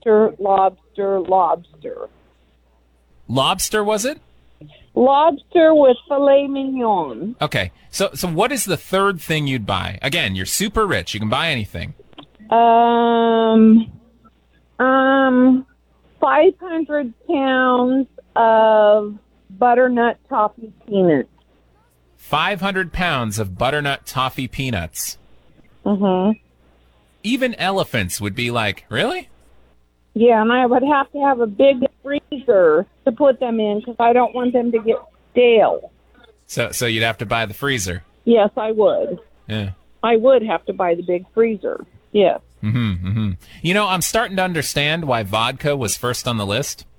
lobster, lobster, lobster. Lobster, was it? Lobster with filet mignon. Okay. So what is the third thing you'd buy? Again, you're super rich. You can buy anything. 500 pounds of butternut toffee peanuts. 500 pounds of butternut toffee peanuts. Mm-hmm. Even elephants would be like, really? Yeah, and I would have to have a big freezer to put them in because I don't want them to get stale. So you'd have to buy the freezer. Yes, I would. Yeah. I would have to buy the big freezer. Yes. Mm-hmm, mm-hmm. You know, I'm starting to understand why vodka was first on the list.